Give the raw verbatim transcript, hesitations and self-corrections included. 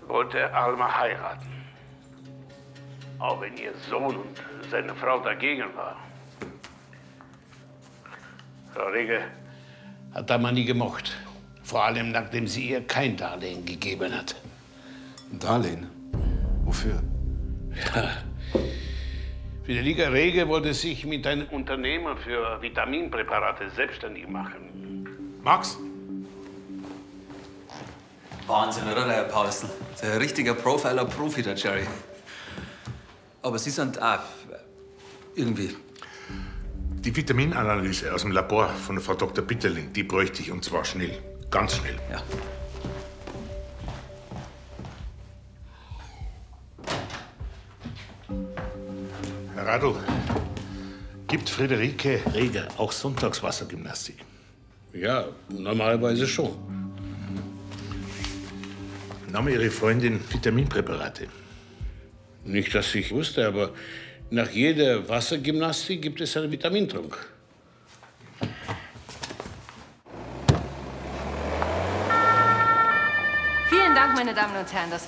wollte Alma heiraten. Auch wenn ihr Sohn und seine Frau dagegen waren. Frau Rege hat Alma nie gemocht. Vor allem, nachdem sie ihr kein Darlehen gegeben hat. Ein Darlehen? Wofür? Ja. Friederike Rege wollte sich mit einem Unternehmen für Vitaminpräparate selbstständig machen. Max? Wahnsinn, oder, Herr Paulsen? Der richtiger Profiler-Profi, der Jerry. Aber Sie sind auch irgendwie... Die Vitaminanalyse aus dem Labor von der Frau Doktor Bitterling, die bräuchte ich, und zwar schnell. Ganz schnell. Ja. Herr Radl, gibt Friederike Reger auch Sonntagswassergymnastik? Ja, normalerweise schon. Nahm Ihre Freundin Vitaminpräparate? Nicht, dass ich wusste, aber nach jeder Wassergymnastik gibt es einen Vitamintrunk. Vielen Dank, meine Damen und Herren. Das